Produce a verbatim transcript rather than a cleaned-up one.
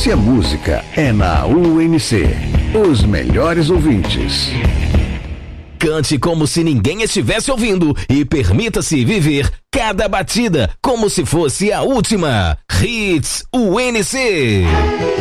Se é música, é na U N C. Os melhores ouvintes. Cante como se ninguém estivesse ouvindo e permita-se viver cada batida como se fosse a última. Hits U N C.